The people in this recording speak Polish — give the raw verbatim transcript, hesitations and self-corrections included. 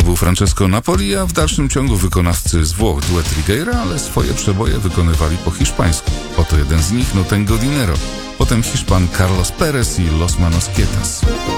był Francesco Napoli, a w dalszym ciągu wykonawcy z Włoch duet Righeira, ale swoje przeboje wykonywali po hiszpańsku. Oto jeden z nich, No Tengo Dinero. Potem Hiszpan Carlos Perez i Los Manos Quietas.